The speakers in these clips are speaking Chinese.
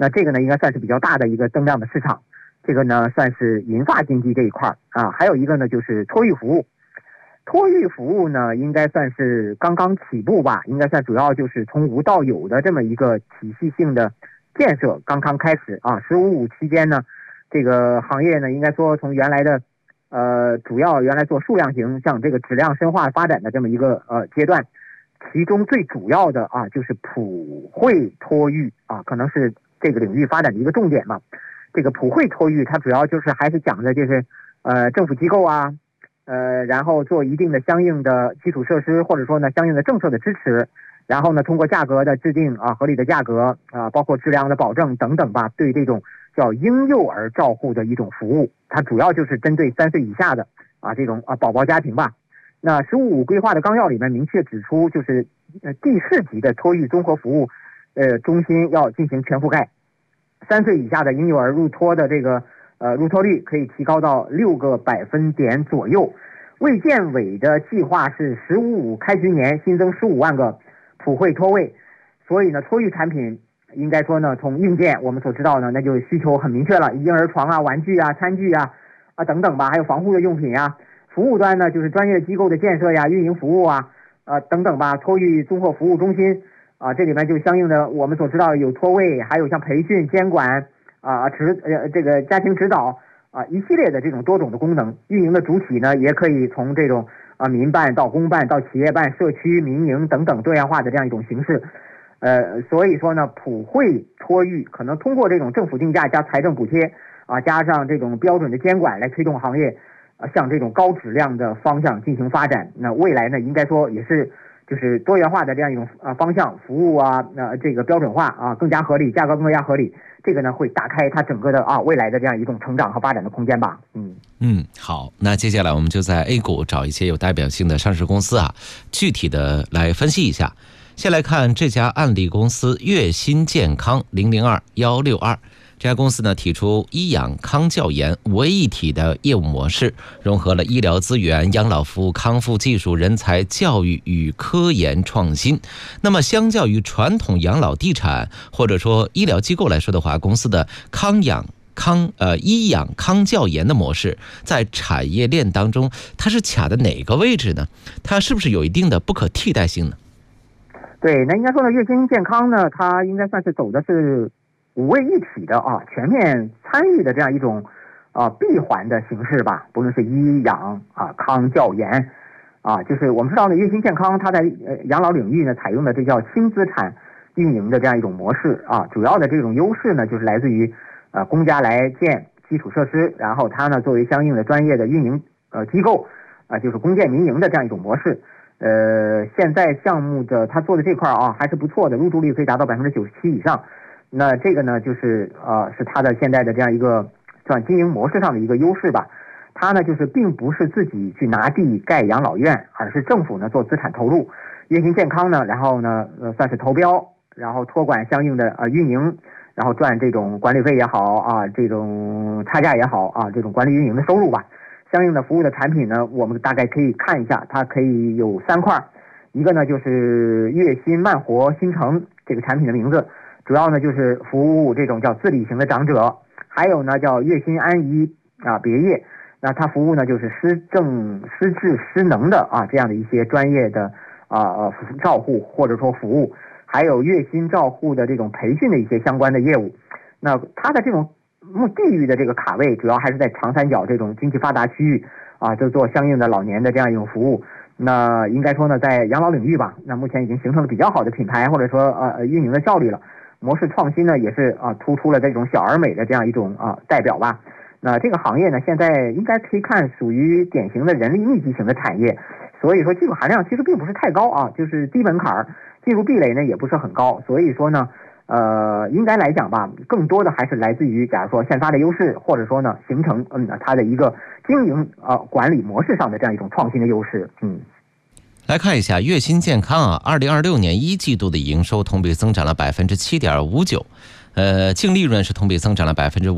那这个呢应该算是比较大的一个增量的市场。这个呢算是银发经济这一块啊。还有一个呢就是托育服务。托育服务呢应该算是刚刚起步吧，应该算主要就是从无到有的这么一个体系性的建设刚刚开始啊。15.5期间呢，这个行业呢应该说从原来的主要原来做数量型向这个质量深化发展的这么一个阶段，其中最主要的啊就是普惠托育啊，可能是这个领域发展的一个重点嘛。这个普惠托育它主要就是还是讲的就是政府机构啊，然后做一定的相应的基础设施或者说呢相应的政策的支持，然后呢通过价格的制定啊，合理的价格啊，包括质量的保证等等吧，对这种叫婴幼儿照护的一种服务，它主要就是针对3岁以下的啊这种宝宝家庭吧。那15.5规划的纲要里面明确指出，就是第4级的托育综合服务中心要进行全覆盖，3岁以下的婴幼儿入托的这个入托率可以提高到6个百分点左右。卫健委的计划是15.5开局年新增15万个普惠托位，所以呢托育产品应该说呢从硬件我们所知道呢，那就需求很明确了，婴儿床啊、玩具啊、餐具啊等等吧，还有防护的用品啊。服务端呢就是专业机构的建设呀、运营服务啊等等吧，托育综合服务中心啊，这里面就相应的我们所知道有托位，还有像培训、监管这个家庭指导啊，一系列的这种多种的功能。运营的主体呢也可以从这种民办到公办到企业办、社区民营等等多样化的这样一种形式。所以说呢普惠托育可能通过这种政府定价加财政补贴啊，加上这种标准的监管来推动行业向这种高质量的方向进行发展。那未来呢应该说也是就是多元化的这样一种方向，服务啊这个标准化啊更加合理，价格更加合理，这个呢会打开它整个的未来的这样一种成长和发展的空间吧。 好，那接下来我们就在 A 股找一些有代表性的上市公司啊，具体的来分析一下。先来看这家案例公司悦心健康002162。这家公司呢提出医养康教研为一体的业务模式，融合了医疗资源、养老服务、康复技术、人才、教育与科研创新。那么相较于传统养老地产或者说医疗机构来说的话，公司的医养康教研的模式在产业链当中它是卡的哪个位置呢？它是不是有一定的不可替代性呢？ 对，那应该说呢悦心健康呢它应该算是走的是5位一体的全面参与的这样一种闭环的形式吧。不论是医养康教研就是我们知道呢悦心健康它在养老领域呢采用的这叫轻资产运营的这样一种模式主要的这种优势呢就是来自于公家来建基础设施，然后它呢作为相应的专业的运营机构就是公建民营的这样一种模式。现在项目的它做的这块还是不错的，入住率可以达到97%以上。那这个呢就是是它的现在的这样一个算经营模式上的一个优势吧。它呢就是并不是自己去拿地盖养老院，而是政府呢做资产投入，悦心健康呢然后呢算是投标，然后托管相应的运营，然后赚这种管理费也好这种差价也好这种管理运营的收入吧。相应的服务的产品呢我们大概可以看一下，它可以有3块。一个呢就是悦心慢活新城，这个产品的名字主要呢就是服务这种叫自理型的长者。还有呢叫悦心安怡别业，那它服务呢就是失智失能的这样的一些专业的照护或者说服务。还有悦心照护的这种培训的一些相关的业务。那它的这种地域的这个卡位主要还是在长三角这种经济发达区域就做相应的老年的这样一种服务。那应该说呢在养老领域吧，那目前已经形成了比较好的品牌，或者说运营的效率了。模式创新呢也是突出了这种小而美的这样一种代表吧。那这个行业呢现在应该可以看属于典型的人力密集型的产业，所以说技术含量其实并不是太高就是低门槛，进入壁垒呢也不是很高。所以说呢应该来讲吧，更多的还是来自于假如说现发的优势，或者说呢形成它的一个经营管理模式上的这样一种创新的优势。 来看一下悦心健康2026年1季度的营收同比增长了 7.59%，净利润是同比增长了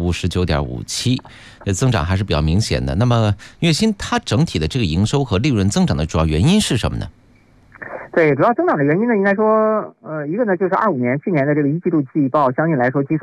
59.57%，增长还是比较明显的。那么悦心它整体的这个营收和利润增长的主要原因是什么呢？ 对，主要增长的原因呢应该说一个呢就是25年去年的这个1季度季报相应来说基数